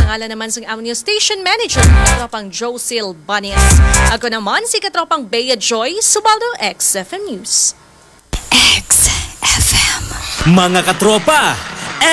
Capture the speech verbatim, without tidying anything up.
pangalan naman sa aming station manager, katropang Josil Banias. Ako naman si katropang Bea Joy, Subaldo X F M News. X F M. Mga katropa,